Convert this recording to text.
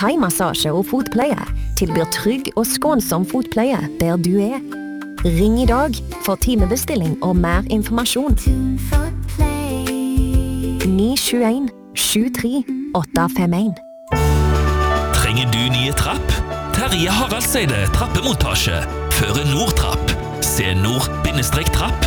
Thai-massasje og fotpleie tilbyr trygg og skånsom fotpleie der du er. Ring i dag for timebestilling og mer informasjon. 921 73 851. Trenger du nye trapp? Terje Haraldseide trappemontasje. Føre Nordtrapp. Se nord-trapp.no